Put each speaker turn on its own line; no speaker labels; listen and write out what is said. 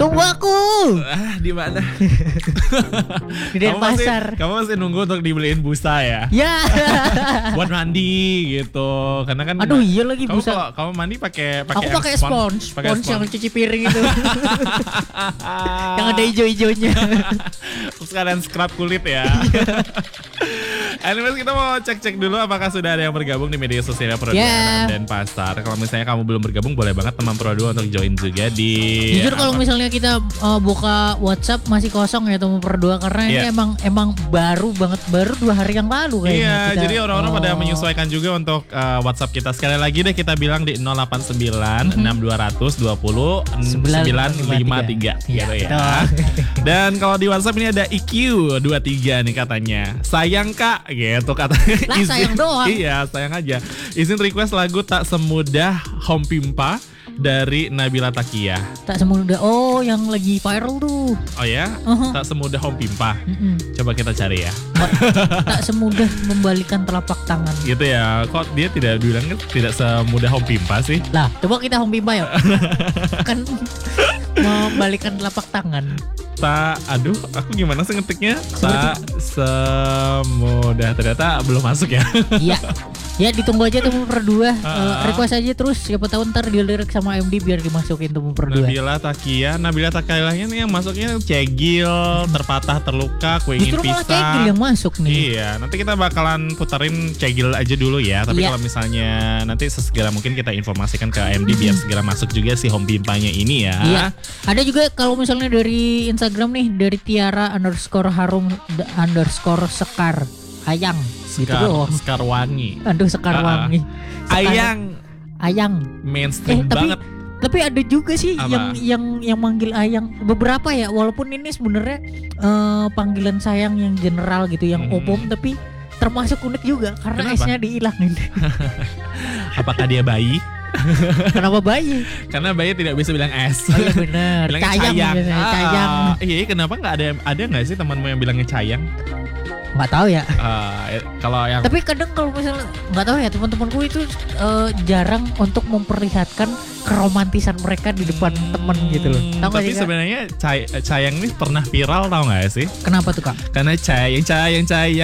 Tunggu aku.
Di mana?
Di Denpasar.
Kamu masih nunggu untuk dibeliin busa ya?
Ya.
Buat mandi gitu. Karena kan
Aduh iya lagi
kamu
busa.
kalau kamu mandi pakai
Aku pakai spons yang cuci piring itu. Yang ada hijau-hijaunya.
Terus sekalian scrub kulit ya. Anyways, kita mau cek dulu apakah sudah ada yang bergabung di media sosial Pro 2 Denpasar. Kalau misalnya kamu belum bergabung, boleh banget teman Pro 2 untuk join juga di.
Jujur kalau misalnya kita buka WhatsApp masih kosong ya teman Pro 2 karena ini emang baru banget, baru 2 hari yang lalu kayaknya.
Iya, jadi orang-orang pada menyesuaikan juga untuk WhatsApp kita. Sekali lagi deh kita bilang di 089 6200 20 953 gitu ya. Dan kalau di WhatsApp ini ada IQ23 nih katanya. Sayang Kak gitu katanya.
Lah sayang doang.
Iya, sayang aja. Izin request lagu Tak Semudah Home Pimpa dari Nabila Takia.
Tak semudah, yang lagi viral tuh.
Oh ya? Tak Semudah Home Pimpa. Coba kita cari ya.
Tak semudah membalikan telapak tangan.
Gitu ya. Kok dia tidak bilang tidak semudah Home Pimpa sih?
Lah, coba kita home pimpa yuk. Kan membalikan telapak tangan.
Aduh, aku gimana sih ngetiknya? Tak semudah, ternyata belum masuk ya.
Iya. Ya ditunggu aja Temu Per 2. Request aja terus, siapa tahu ntar dilirik sama MD biar dimasukin Temu Per 2.
Nabila Takiahnya nih yang masuknya cegil, terpatah, terluka, kue ingin
Justru malah
pisah.
cegil yang masuk nih.
Iya, nanti kita bakalan puterin cegil aja dulu ya. Tapi kalau misalnya nanti sesegera mungkin kita informasikan ke MD biar segera masuk juga si home pimpanya ini ya.
Iya. Ada juga kalau misalnya dari Instagram nih, dari Tiara_Harum_Sekar Ayang gitu doang.
Sekarwangi.
Aduh Sekarwangi. Ayang.
Mainstream banget.
Tapi ada juga sih yang manggil Ayang. Beberapa ya, walaupun ini sebenarnya panggilan sayang yang general gitu, yang umum, tapi termasuk unik juga karena S-nya dihilangin.
Apakah dia bayi?
Kenapa bayi?
Karena bayi tidak bisa bilang S.
Oh iya benar.
Cayang.
Cayang.
Iya, kenapa nggak ada nggak sih temanmu yang bilangnya Cayang?
Nggak tahu ya.
Kalau yang
tapi kadang kalau misalnya nggak tahu ya, teman-temanku itu jarang untuk memperlihatkan keromantisan mereka di depan temen gitu loh.
Tapi sebenarnya Cayang ini pernah viral, tahu nggak sih?
Kenapa tuh Kak?
Karena Cayang